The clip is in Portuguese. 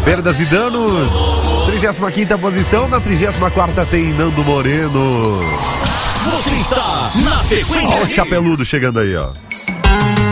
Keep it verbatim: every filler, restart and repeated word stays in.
Perdas e danos. trigésima quinta posição. Na trigésima quarta tem Nando Moreno. Você está na sequência. Olha o Chapeludo chegando aí, ó.